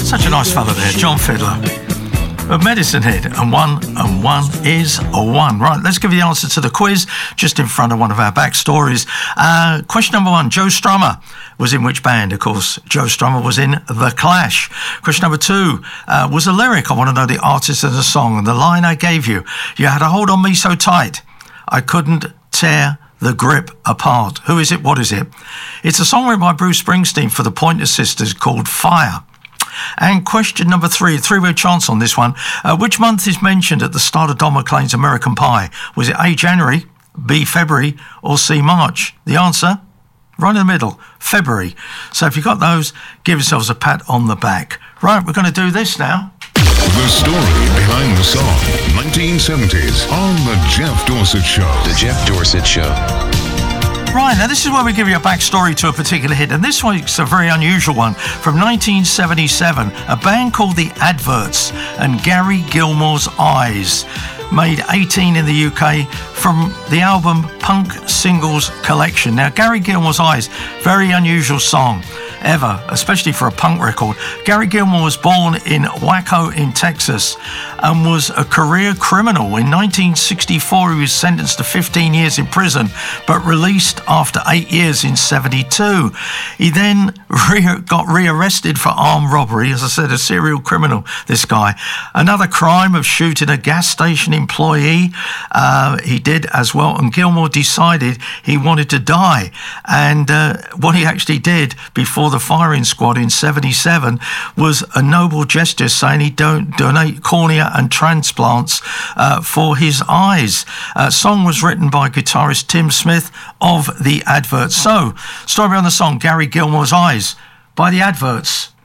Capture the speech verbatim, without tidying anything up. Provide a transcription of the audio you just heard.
Such a nice fella there, John Fiddler. Of Medicine Head, and one and one is a one. Right, let's give you the answer to the quiz just in front of one of our backstories. Uh, question number one, Joe Strummer was in which band? Of course, Joe Strummer was in The Clash. Question number two uh, was a lyric. I want to know the artist of the song. And the line I gave you, you had a hold on me so tight, I couldn't tear the grip apart. Who is it? What is it? It's a song written by Bruce Springsteen for the Pointer Sisters called Fire. And question number three, three-way chance on this one. Uh, which month is mentioned at the start of Don McLean's American Pie? Was it A, January, B, February, or C, March? The answer? Right in the middle, February. So if you got those, give yourselves a pat on the back. Right, we're going to do this now. The story behind the song, nineteen seventies, on The Jeff Dorsett Show. The Jeff Dorsett Show. Right, now this is where we give you a backstory to a particular hit, and this one's a very unusual one. From nineteen seventy-seven, a band called The Adverts and Gary Gilmore's Eyes made eighteen in the U K from the album Punk Singles Collection. Now, Gary Gilmore's Eyes, very unusual song ever, especially for a punk record. Gary Gilmore was born in Waco in Texas and was a career criminal. In nineteen sixty-four, he was sentenced to fifteen years in prison, but released after eight years in seventy-two. He then re- got rearrested for armed robbery. As I said, a serial criminal, this guy. Another crime of shooting a gas station employee, uh, he did as well. And Gilmore decided he wanted to die. And uh, what he actually did before the firing squad in seventy-seven was a noble gesture, saying he'd don't donate cornea and transplants uh, for his eyes. Uh, song was written by guitarist Tim Smith of The Adverts. So, story on the song, Gary Gilmore's Eyes by The Adverts.